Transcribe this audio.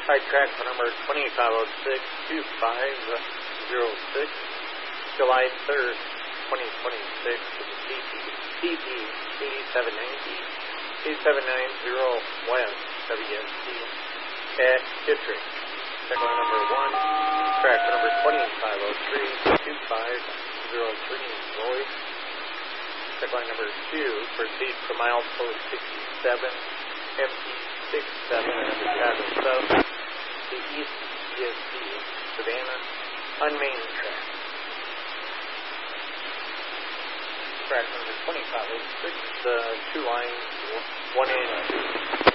Side track for number 2506-2506, July 3rd, 2026, with the CP 8790 West WST at Dittrich. Check line number 1, track for number 2503-2503, Lloyd. Check line number 2, proceed from milepost 67, MT67, and Chicago South, the East EST, Savannah, on main track. Track number 2506, 2 lines, 1 and 2.